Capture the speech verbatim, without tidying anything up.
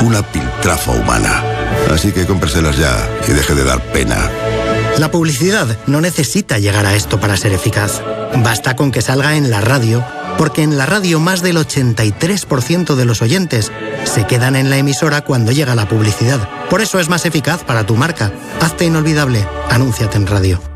una piltrafa humana. Así que cómpreselas ya y deje de dar pena. La publicidad no necesita llegar a esto para ser eficaz. Basta con que salga en la radio, porque en la radio más del ochenta y tres por ciento de los oyentes se quedan en la emisora cuando llega la publicidad. Por eso es más eficaz para tu marca. Hazte inolvidable. Anúnciate en radio.